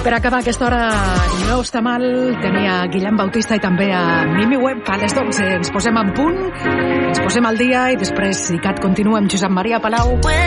Per acabar aquesta hora no està mal tenir a Guillem Bautista i també a Mimi Webb a les 12. Ens posem en punt, ens posem al dia i després ICAT continua amb Josep Maria Palau.